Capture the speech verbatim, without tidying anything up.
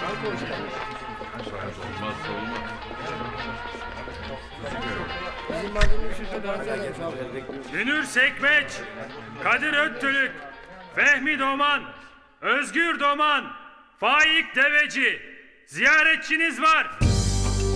Olmazsa olmaz. Dünür Sekmeç, Kadir Öttülük, Fehmi Doman, Özgür Doman, Faik Deveci, ziyaretçiniz var.